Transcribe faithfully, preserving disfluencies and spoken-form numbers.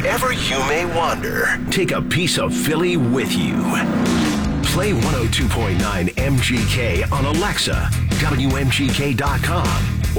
Wherever you may wander, take a piece of Philly with you. Play one oh two point nine M G K on Alexa, W M G K dot com,